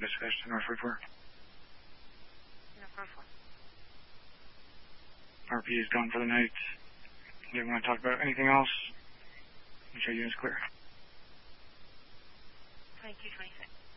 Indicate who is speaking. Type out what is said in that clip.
Speaker 1: dispatch to North 44.
Speaker 2: North 44.
Speaker 1: RP is gone for the night. Do you want to talk about anything else? Make sure unit's clear.
Speaker 2: 2226.